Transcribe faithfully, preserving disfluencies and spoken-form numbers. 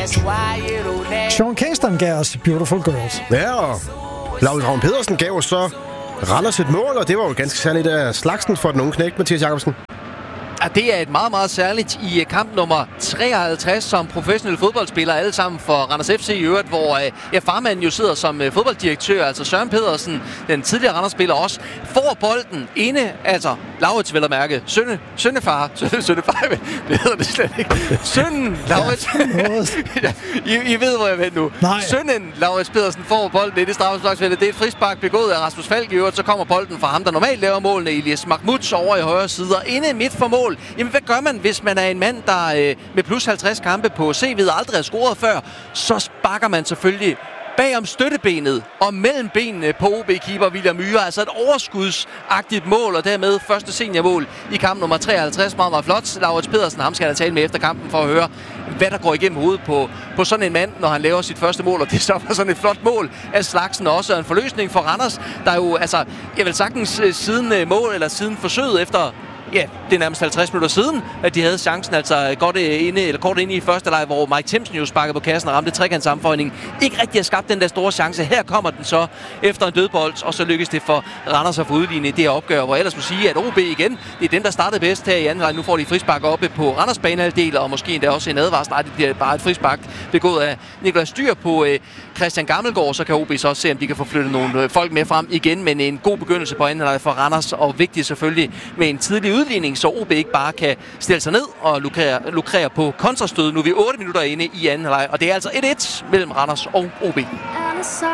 Sean Kingston gav os Beautiful Girls. Ja, og Laurits Ravn Pedersen gav os så Randers et mål, og det var jo ganske særligt af slagsen for den unge knægt, Mathias Jacobsen. Ja, det er et meget, meget særligt i kamp nummer treoghalvtreds som professionelle fodboldspillere, alle sammen for Randers F C i øvrigt, hvor ja, farmanden jo sidder som fodbolddirektør, altså Søren Pedersen, den tidligere Randers-spiller også, får bolden inde, altså Laurits vel at mærke, sønne, sønnefar, sønne, sønnefar, det hedder det slet ikke, sønnen Laurits, ja, I, I ved, hvor jeg ved nu. Nej. Sønnen Laurits Pedersen får bolden i det straffesparksfelt, det er et frispark begået af Rasmus Falk i øvrigt, så kommer bolden fra ham, der normalt laver målene, Elias Mahmoud over i højre side, og inde midt for mål. Jamen, hvad gør man, hvis man er en mand, der øh, med plus halvtreds kampe på C V'et aldrig har scoret før? Så sparker man selvfølgelig bagom støttebenet og mellem benene på O B-keeper William Myhre. Altså et overskudsagtigt mål, og dermed første seniormål i kamp nummer treoghalvtreds. Meget, meget flot. Laurits Pedersen, ham skal han tale med efter kampen for at høre, hvad der går igennem hovedet på, på sådan en mand, når han laver sit første mål. Og det så var sådan et flot mål af slagsen, også en forløsning for Randers, der jo, altså, jeg vil sagtens siden mål, eller siden forsøget efter, ja, det er nærmest halvtreds minutter siden, at de havde chancen, altså godt inde, eller kort inde i første leg, hvor Mike Timsen jo sparkede på kassen og ramte trekantssammenføjningen. Ikke rigtig har skabt den der store chance. Her kommer den så efter en dødbold, og så lykkes det for Randers at få udlignet i det her opgør, hvor ellers må sige, at O B igen, det er dem, der startede bedst her i anden leg. Nu får de frispark oppe på Randers banehalvdel, og måske endda også en advarsel. Nej, det bliver bare et frispark begået af Nikolaj Styr på øh, Christian Gammelgaard, så kan O B så også se, om de kan få flyttet nogle folk med frem igen, men en god begyndelse på anden leg for Randers, og vigtigt selvfølgelig med en tidlig udligning, så O B ikke bare kan stille sig ned og lukrere, lukrere på kontrastød. Nu er vi otte minutter inde i anden leg, og det er altså et et mellem Randers og O B.